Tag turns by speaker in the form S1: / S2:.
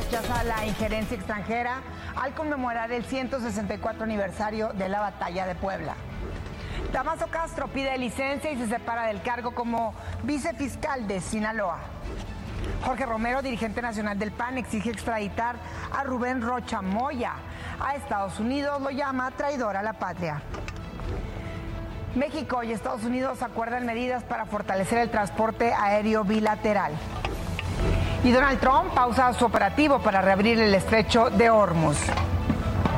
S1: rechaza la injerencia extranjera al conmemorar el 164 aniversario de la Batalla de Puebla. Damaso Castro pide licencia y se separa del cargo como vicefiscal de Sinaloa. Jorge Romero, dirigente nacional del PAN, exige extraditar a Rubén Rocha Moya a Estados Unidos, lo llama traidor a la patria. México y Estados Unidos acuerdan medidas para fortalecer el transporte aéreo bilateral. Y Donald Trump pausa su operativo para reabrir el estrecho de Hormuz.